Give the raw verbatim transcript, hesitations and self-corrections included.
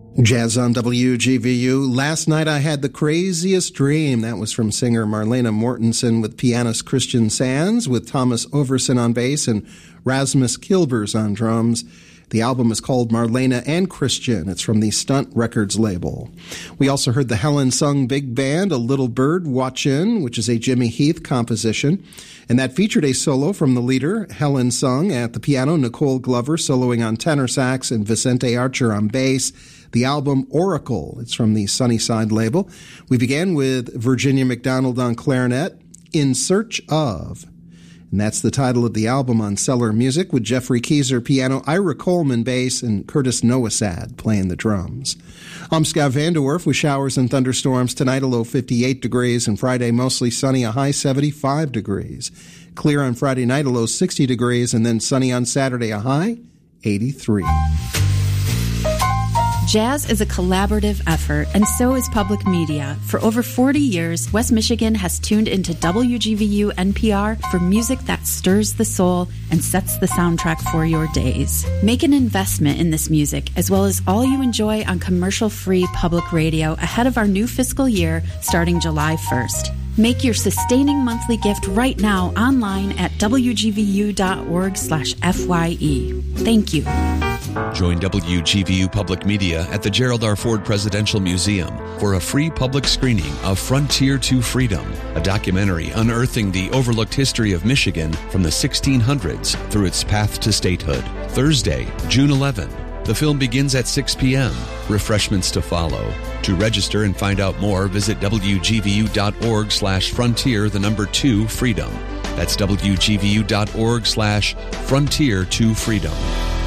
Jazz on W G V U. Last night I had the craziest dream. That was from singer Marlena Mortensen with pianist Christian Sands, with Thomas Overson on bass and Rasmus Kilbers on drums. The album is called Marlena and Christian. It's from the Stunt Records label. We also heard the Helen Sung Big Band, A Little Bird Watchin', which is a Jimmy Heath composition. And that featured a solo from the leader, Helen Sung, at the piano, Nicole Glover soloing on tenor sax, and Vicente Archer on bass. The album Oracle, it's from the Sunnyside label. We began with Virginia McDonald on clarinet, In Search Of. And that's the title of the album on Cellar Music, with Jeffrey Keyser piano, Ira Coleman bass, and Curtis Noesad playing the drums. I'm Scott Vanderwerf with showers and thunderstorms tonight, a low fifty-eight degrees, and Friday mostly sunny, a high seventy-five degrees. Clear on Friday night, a low sixty degrees, and then sunny on Saturday, a high eighty-three. Jazz is a collaborative effort, and so is public media. For over forty years, West Michigan has tuned into W G V U N P R for music that stirs the soul and sets the soundtrack for your days. Make an investment in this music, as well as all you enjoy on commercial-free public radio ahead of our new fiscal year starting July first. Make your sustaining monthly gift right now online at W G V U dot org slash F Y E. Thank you. Join W G V U Public Media at the Gerald R. Ford Presidential Museum for a free public screening of Frontier to Freedom, a documentary unearthing the overlooked history of Michigan from the sixteen hundreds through its path to statehood. Thursday, June eleventh. The film begins at six p.m. Refreshments to follow. To register and find out more, visit W G V U dot org slash frontier, the number two, freedom. That's W G V U dot org slash frontier to freedom.